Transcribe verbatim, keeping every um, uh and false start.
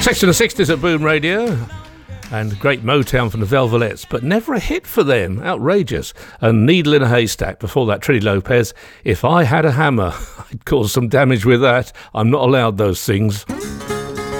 Section of the sixties at Boom Radio. And great Motown from the Velvelettes, but never a hit for them. Outrageous. And Needle in a Haystack before that, Trini Lopez. If I had a hammer, I'd cause some damage with that. I'm not allowed those things.